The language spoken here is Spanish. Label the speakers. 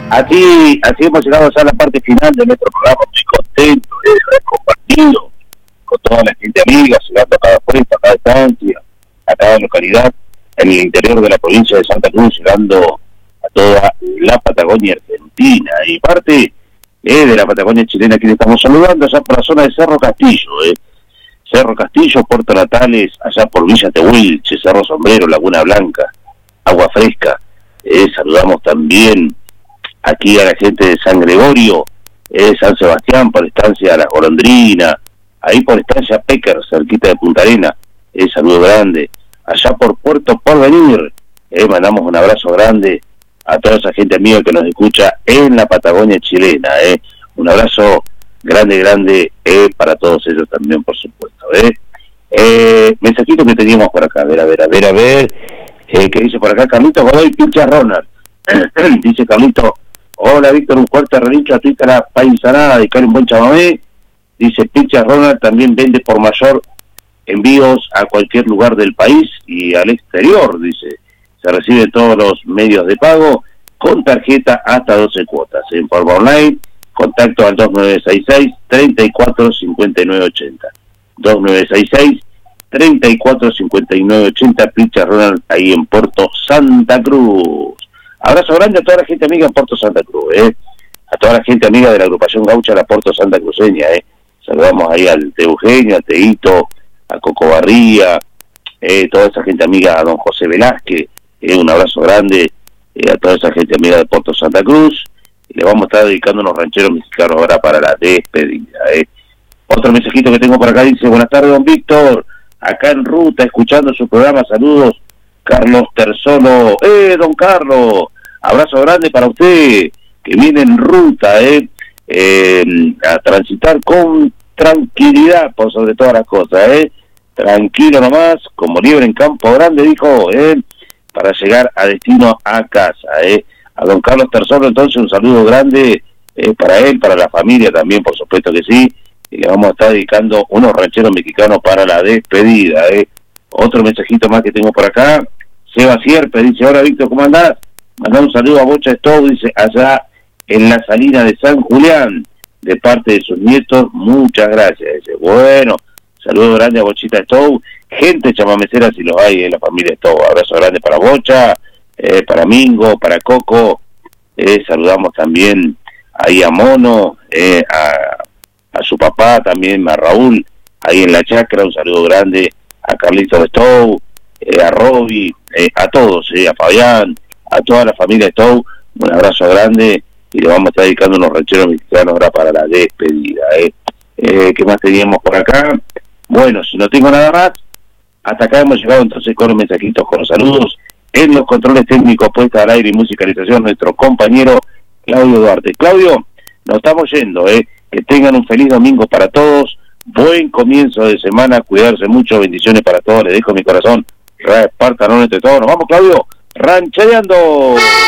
Speaker 1: Así hemos llegado ya a la parte final de nuestro programa, muy contento de haber compartido con toda la gente amiga, llegando a cada puesto, a cada estancia, a cada localidad, en el interior de la provincia de Santa Cruz, llegando a toda la Patagonia Argentina y parte de la Patagonia chilena, que le estamos saludando allá por la zona de Cerro Castillo, Cerro Castillo, Puerto Natales, allá por Villa Tehuilche, Cerro Sombrero, Laguna Blanca, Agua Fresca. Saludamos también aquí a la gente de San Gregorio, San Sebastián, por estancia La Golondrina, ahí por estancia Pécar, cerquita de Punta Arena, saludo grande. Allá por Puerto Porvenir, mandamos un abrazo grande a toda esa gente amiga que nos escucha en la Patagonia chilena, un abrazo grande, para todos ellos también, por supuesto. Mensajito que teníamos por acá, a ver, que dice por acá Carlito Godoy, pincha Ronald. Dice Carlito: hola Víctor, un fuerte relincho a Twitter, la paisanada de un buen chamamé. Dice: pincha Ronald también vende por mayor envíos a cualquier lugar del país y al exterior, dice. Se reciben todos los medios de pago con tarjeta hasta 12 cuotas. En forma online, contacto al 2966-345980. 2966-345980, pincha Ronald, ahí en Puerto Santa Cruz. Abrazo grande a toda la gente amiga en Puerto Santa Cruz, a toda la gente amiga de la agrupación gaucha La Puerto Santa Cruceña, saludamos ahí al Te Eugenio, al Teito, a Coco Barría, toda esa gente amiga, a don José Velázquez, un abrazo grande a toda esa gente amiga de Puerto Santa Cruz, y le vamos a estar dedicando unos rancheros mexicanos ahora para la despedida. Otro mensajito que tengo por acá dice: buenas tardes don Víctor, acá en ruta escuchando su programa, saludos, Carlos Terzolo. Don Carlos, abrazo grande para usted, que viene en ruta, a transitar con tranquilidad por sobre todas las cosas, tranquilo nomás, como liebre en campo grande, dijo, para llegar a destino a casa, a don Carlos Terzolo. Entonces un saludo grande para él, para la familia también, por supuesto que sí, y le vamos a estar dedicando unos rancheros mexicanos para la despedida. Otro mensajito más que tengo por acá, Seba Sierpe dice: hola Víctor, ¿cómo andás? Mandá un saludo a Bocha Stowe, dice, allá en la salina de San Julián, de parte de sus nietos, muchas gracias. Dice, bueno, saludo grande a Bochita Stowe, gente chamamecera si los hay en la familia Stowe. Abrazo grande para Bocha, para Mingo, para Coco, saludamos también ahí a Mono, a su papá también, a Raúl, ahí en la chacra, un saludo grande a Carlito Stowe, a Roby, a todos, a Fabián, a toda la familia Stowe, un abrazo grande, y le vamos a estar dedicando unos rancheros mexicanos ahora para la despedida. ¿Qué más teníamos por acá? Bueno, si no tengo nada más, hasta acá hemos llegado entonces con los mensajitos, con los saludos. En los controles técnicos, puesta al aire y musicalización, nuestro compañero Claudio Duarte. Claudio, nos estamos yendo, que tengan un feliz domingo para todos, buen comienzo de semana, cuidarse mucho, bendiciones para todos, les dejo mi corazón, repártanlo entre todos. Nos vamos, Claudio, rancheando.